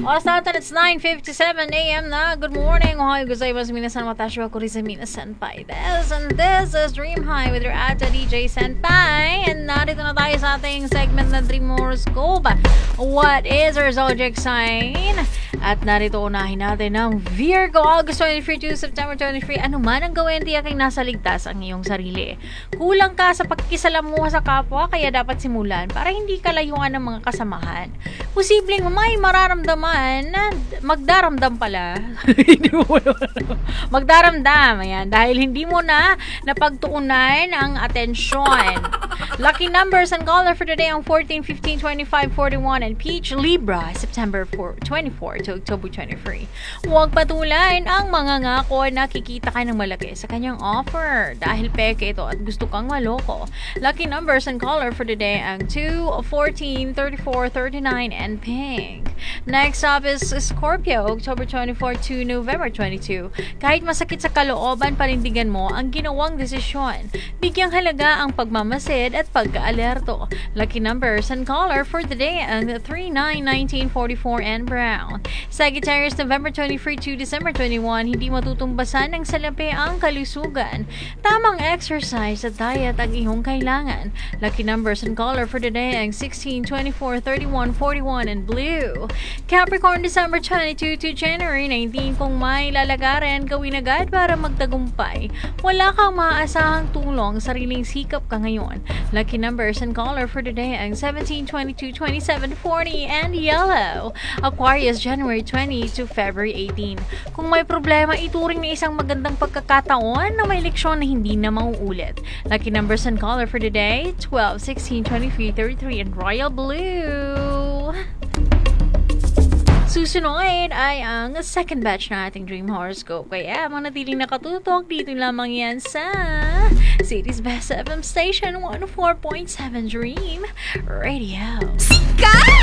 Oras natin, it's 9:57 a.m. na. Good morning. Ohayo gozaimasu minasan. Watashi wa Kurisamina Senpai desu. And this is Dream High with your ata DJ Senpai. And narito na tayo sa ating segment na Dream Horoscope. What is our zodiac sign? At narito unahin natin ang Virgo, August 23 to September 23. Ano man ang gawin, tiyak ay nasa ligtas ang iyong sarili. Kulang ka sa pagkikisalamuha sa kapwa, kaya dapat simulan para hindi ka layuan ng mga kasamahan. Posibleng may mararamdaman na magdaramdam pala. Magdaramdam, ayan, dahil hindi mo na napagtuunan ang atensyon. Lucky numbers and color for today ang 14, 15, 25, 41 and peach. Libra, September 24 to October 23. Huwag patulan ang mga ngako na kikita ka ng malaki sa kanyang offer dahil peke ito at gusto kang maloko. Lucky numbers and color for today ang 2, 14, 34, 39 and pink. Next up is Scorpio, October 24 to November 22. Kahit masakit sa kalooban, panindigan mo ang ginawang desisyon. Bigyang halaga ang pagmamasid at pag-aalerto. Lucky numbers and color for today ang 3, 9, 19, 44 and brown. Sagittarius, November 23 to December 21, hindi matutumbasan ng salapi ang kalusugan. Tamang exercise at diet ang iyong kailangan. Lucky numbers and color for today ang 16, 24, 31, 41 and blue. Capricorn, December 22 to January 19, kung may lalagarin, gawin agad para magtagumpay. Wala kang maaasahang tulong, sariling sikap ka ngayon. Lucky numbers and color for today ang 17, 22, 27, 40 and yellow. Aquarius, January 20 to February 18. Kung may problema, ituring na isang magandang pagkakataon na may leksyon na hindi na mauulit. Lucky numbers and color for today, 12, 16, 23, 33 and royal blue. Susunod ay ang second batch na ating Dream Horoscope. Kaya manatiling nakatutok dito lamang yan sa City's Best FM Station 104.7 Dream Radio.